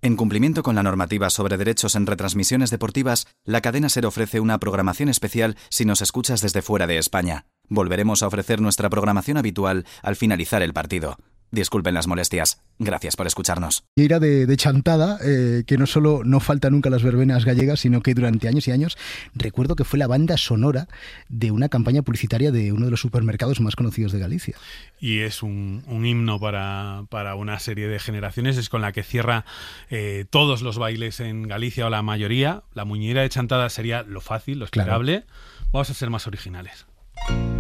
En cumplimiento con la normativa sobre derechos en retransmisiones deportivas, la cadena SER ofrece una programación especial si nos escuchas desde fuera de España. Volveremos a ofrecer nuestra programación habitual al finalizar el partido. Disculpen las molestias. Gracias por escucharnos. Lleira de Chantada, que no solo no falta nunca las verbenas gallegas, sino que durante años y años recuerdo que fue la banda sonora de una campaña publicitaria de uno de los supermercados más conocidos de Galicia. Y es un himno para una serie de generaciones. Es con la que cierra todos los bailes en Galicia, o la mayoría. La muñeira de Chantada sería lo fácil, lo esperable. Claro. Vamos a ser más originales.